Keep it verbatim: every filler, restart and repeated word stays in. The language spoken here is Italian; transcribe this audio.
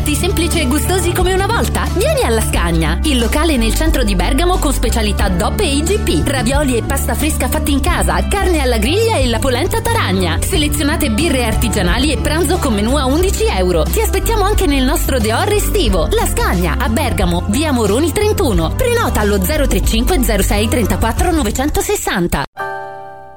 Piatti semplici e gustosi come una volta? Vieni alla Scagna, il locale nel centro di Bergamo con specialità D O P e I G P, ravioli e pasta fresca fatti in casa, carne alla griglia e la polenta taragna, selezionate birre artigianali e pranzo con menù a undici euro. Ti aspettiamo anche nel nostro Deor estivo. La Scagna a Bergamo, via Moroni trentuno. Prenota allo zero tre cinque zero sei trentaquattro novecentosessanta.